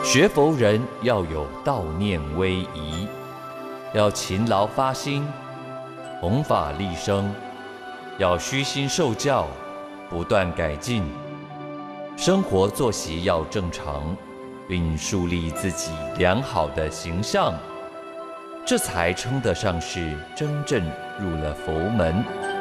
学佛人要有道念威仪，要勤劳发心，弘法利生，要虚心受教，不断改进，生活作息要正常，并树立自己良好的形象，这才称得上是真正入了佛门。